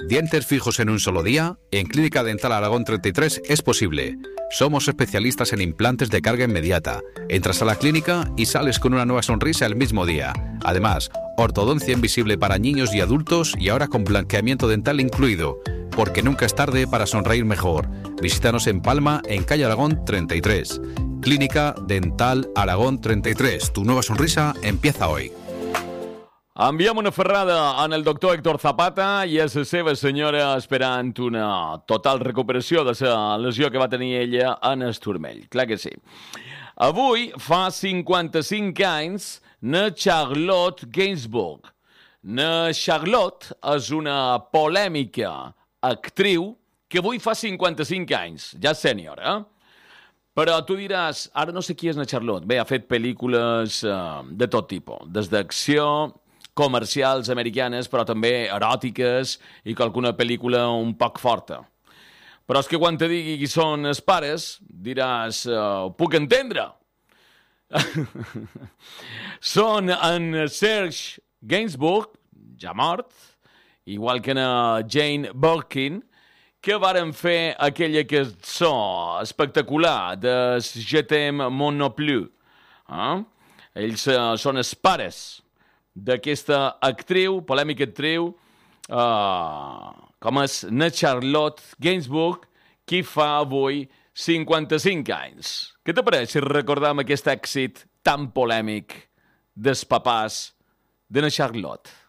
¿Dientes fijos en un solo día? En Clínica Dental Aragón 33 es posible. Somos especialistas en implantes de carga inmediata. Entras a la clínica y sales con una nueva sonrisa el mismo día. Además, ortodoncia invisible para niños y adultos y ahora con blanqueamiento dental incluido. Porque nunca es tarde para sonreír mejor. Visítanos en Palma, en calle Aragón 33. Clínica Dental Aragón 33. Tu nueva sonrisa empieza hoy. Enviem una ferrada en el doctor Héctor Zapata i a la seva senyora esperant una total recuperació de la lesió que va tenir ella en el turmell. Clar que sí. Avui fa 55 anys na Charlotte Gainsbourg. Na Charlotte és una polèmica actriu que avui fa 55 anys, ja sènior, Però tu diràs, ara no sé qui és na Charlotte. Bé, ha fet pel·lícules de tot tipus, des d'acció, comercials americanes, però també eròtiques i alguna pel·lícula un poc forta. Però és que quan te digui qui són els pares, diràs, ho puc entendre. Són en Serge Gainsbourg, ja mort, igual que en Jane Birkin, que varen fer aquella cançó espectacular de Je t'aime moi non plus. Ells són els pares d'aquesta actriu, polèmica actriu, com és na Charlotte Gainsbourg, qui fa avui 55 anys. Què te pareix si recordam aquest èxit tan polèmic dels papàs de na Charlotte?